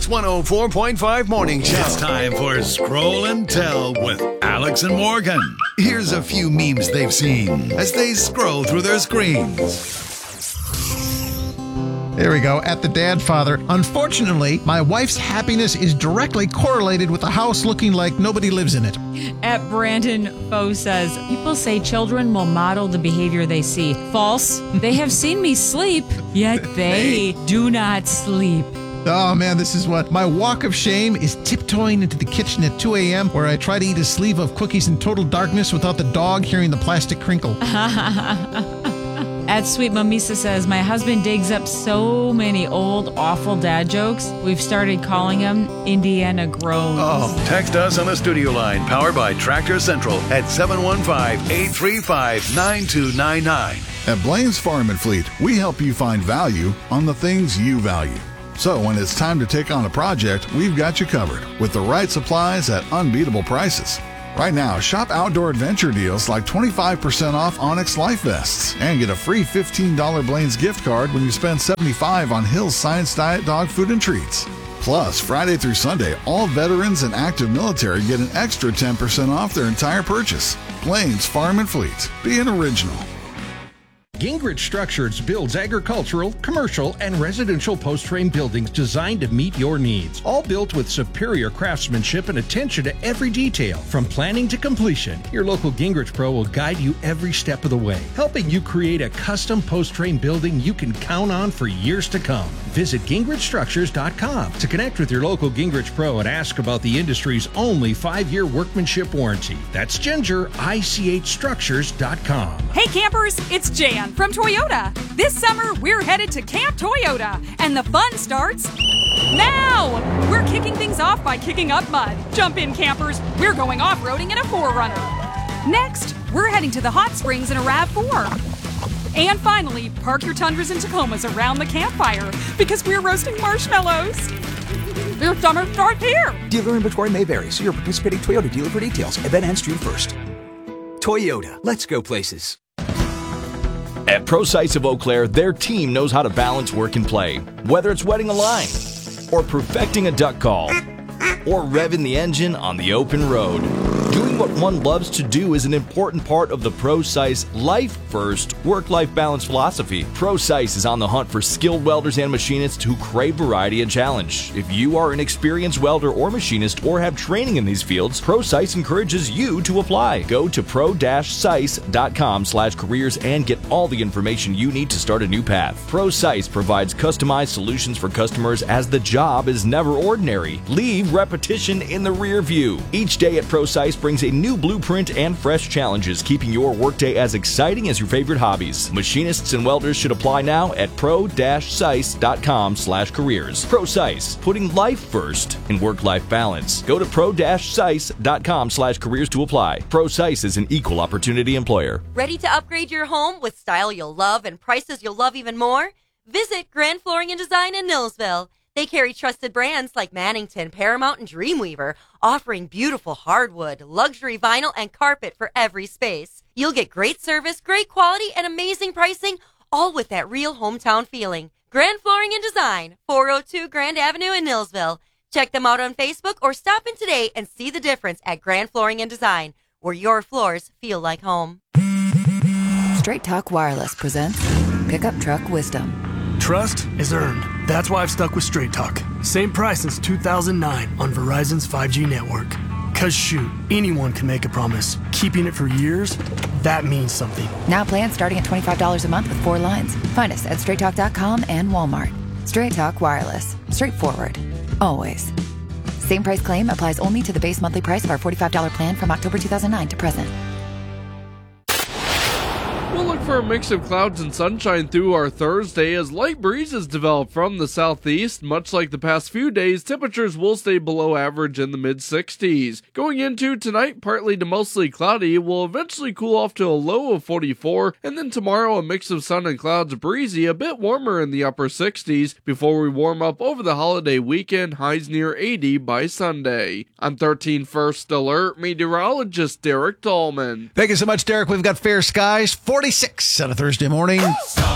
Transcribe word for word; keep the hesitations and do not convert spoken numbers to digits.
X one oh four point five Morning Show. It's time for Scroll and Tell with Alex and Morgan. Here's a few memes they've seen as they scroll through their screens. There we go. At the Dad Father. Unfortunately, my wife's happiness is directly correlated with the house looking like nobody lives in it. At Brandon Foe says, people say children will model the behavior they see. False. They have seen me sleep, yet they do not sleep. Oh, man, this is what my walk of shame is tiptoeing into the kitchen at two a.m. where I try to eat a sleeve of cookies in total darkness without the dog hearing the plastic crinkle. At Sweet Mamisa says, my husband digs up so many old, awful dad jokes. We've started calling them Indiana groans. Oh, text us on the studio line, powered by Tractor Central at seven one five, eight three five, nine two nine nine. At Blaine's Farm and Fleet, we help you find value on the things you value. So when it's time to take on a project, we've got you covered with the right supplies at unbeatable prices. Right now, shop outdoor adventure deals like twenty-five percent off Onyx Life Vests and get a free fifteen dollars Blaine's gift card when you spend seventy-five dollars on Hill's Science Diet dog food and treats. Plus, Friday through Sunday, all veterans and active military get an extra ten percent off their entire purchase. Blaine's Farm and Fleet. Be an original. Gingrich Structures builds agricultural, commercial, and residential post-frame buildings designed to meet your needs. All built with superior craftsmanship and attention to every detail. From planning to completion, your local Gingrich Pro will guide you every step of the way, helping you create a custom post-frame building you can count on for years to come. Visit Gingrich Structures dot com to connect with your local Gingrich Pro and ask about the industry's only five-year workmanship warranty. That's Ginger, I C H Structures dot com. Hey campers, it's Jan from Toyota. This summer, we're headed to Camp Toyota, and the fun starts now! We're kicking things off by kicking up mud. Jump in, campers. We're going off-roading in a four runner. Next, we're heading to the hot springs in a RAV four. And finally, park your Tundras and Tacomas around the campfire because we're roasting marshmallows. Your summer starts here. Dealer inventory may vary. See your participating Toyota dealer for details. Event ends June first. Toyota. Let's go places. At ProSites of Eau Claire, their team knows how to balance work and play. Whether it's wetting a line, or perfecting a duck call, or revving the engine on the open road. Doing what one loves to do is an important part of the ProSice Life First work-life balance philosophy. ProSice is on the hunt for skilled welders and machinists who crave variety and challenge. If you are an experienced welder or machinist or have training in these fields, ProSice encourages you to apply. Go to pro dash sice dot com slash careers and get all the information you need to start a new path. ProSice provides customized solutions for customers as the job is never ordinary. Leave repetition in the rear view. Each day at ProSice brings a new blueprint and fresh challenges, keeping your workday as exciting as your favorite hobbies. Machinists and welders should apply now at pro dash sice dot com slash careers. ProSice, putting life first in work-life balance. Go to pro dash sice dot com slash careers to apply. ProSice is an equal opportunity employer. Ready to upgrade your home with style you'll love and prices you'll love even more? Visit Grand Flooring and Design in Millsville. They carry trusted brands like Mannington, Paramount, and Dreamweaver, offering beautiful hardwood, luxury vinyl, and carpet for every space. You'll get great service, great quality, and amazing pricing, all with that real hometown feeling. Grand Flooring and Design, four oh two Grand Avenue in Millsville. Check them out on Facebook or stop in today and see the difference at Grand Flooring and Design, where your floors feel like home. Straight Talk Wireless presents Pickup Truck Wisdom. Trust is earned. That's why I've stuck with Straight Talk. Same price since two thousand nine on Verizon's five G network. Cause shoot, anyone can make a promise. Keeping it for years, that means something. Now plans starting at twenty-five dollars a month with four lines. Find us at straight talk dot com and Walmart. Straight Talk Wireless. Straightforward. Always. Same price claim applies only to the base monthly price of our forty-five dollars plan from October two thousand nine to present. We'll look for a mix of clouds and sunshine through our Thursday as light breezes develop from the southeast. Much like the past few days, temperatures will stay below average in the mid sixties. Going into tonight, partly to mostly cloudy, will eventually cool off to a low of forty-four, and then tomorrow a mix of sun and clouds, breezy, a bit warmer in the upper sixties, before we warm up over the holiday weekend, highs near eighty by Sunday. I'm thirteen First Alert meteorologist Derek Tallman. Thank you so much, Derek. We've got fair skies, forty-six on a Thursday morning.